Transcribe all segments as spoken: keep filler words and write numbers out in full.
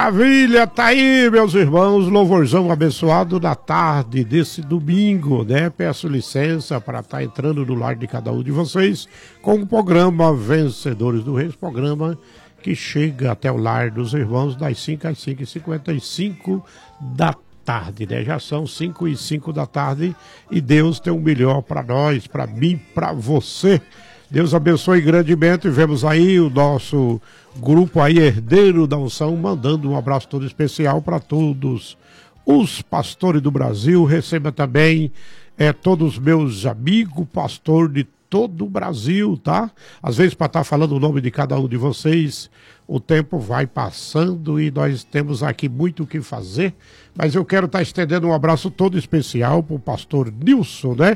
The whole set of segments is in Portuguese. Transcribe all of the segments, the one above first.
Maravilha, tá aí, meus irmãos, louvorzão abençoado da tarde desse domingo, né? Peço licença para estar entrando no lar de cada um de vocês com o programa Vencedores do Reis, programa que chega até o lar dos irmãos das cinco às cinco e cinquenta e cinco da tarde, né? Já são cinco e cinco da tarde e Deus tem o melhor para nós, para mim, para você. Deus abençoe grandemente. Vemos aí o nosso grupo aí, Herdeiro da Unção, mandando um abraço todo especial para todos os pastores do Brasil. Receba também é, todos os meus amigos, pastor de todo o Brasil, tá? Às vezes, para estar falando o nome de cada um de vocês, o tempo vai passando e nós temos aqui muito o que fazer, mas eu quero estar estendendo um abraço todo especial para o pastor Nilson, né?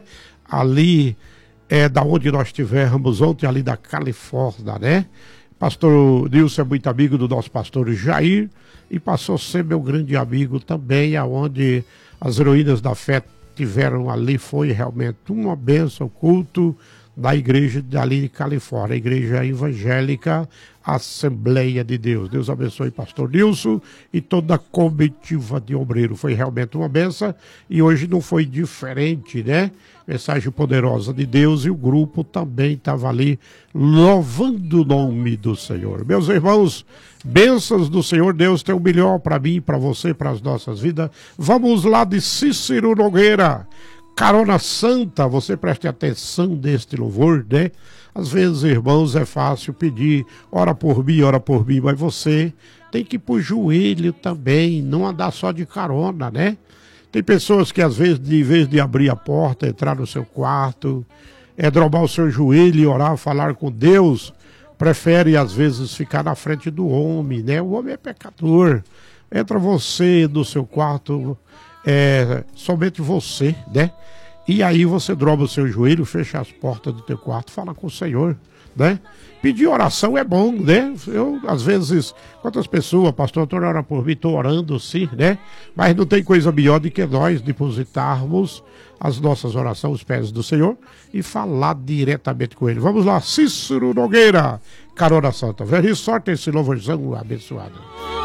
Ali é da onde nós estivermos ontem, ali da Califórnia, né? Pastor Nilson é muito amigo do nosso pastor Jair e passou a ser meu grande amigo também, aonde as heroínas da fé tiveram ali, foi realmente uma bênção, culto da igreja dali de Califórnia, a igreja evangélica Assembleia de Deus. Deus abençoe pastor Nilson e toda a comitiva de obreiro. Foi realmente uma bênção e hoje não foi diferente, né? Mensagem poderosa de Deus e o grupo também estava ali louvando o nome do Senhor. Meus irmãos, bênçãos do Senhor, Deus tem o melhor para mim, para você, para as nossas vidas. Vamos lá de Cícero Nogueira, Carona Santa, você preste atenção neste louvor, né? Às vezes, irmãos, é fácil pedir, ora por mim, ora por mim, mas você tem que ir pro joelho também, não andar só de carona, né? Tem pessoas que às vezes, de vez de abrir a porta, entrar no seu quarto, é dobrar o seu joelho e orar, falar com Deus, prefere às vezes ficar na frente do homem, né? O homem é pecador. Entra você no seu quarto, é, somente você, né? E aí você dobra o seu joelho, fecha as portas do teu quarto, fala com o Senhor, né? Pedir oração é bom, né? Eu, às vezes, quantas pessoas, pastor, eu tô orando por mim, estou orando sim, né? Mas não tem coisa melhor do que nós depositarmos as nossas orações aos pés do Senhor e falar diretamente com Ele. Vamos lá, Cícero Nogueira, Carona Santa. Velho, sorte esse louvorzão abençoado.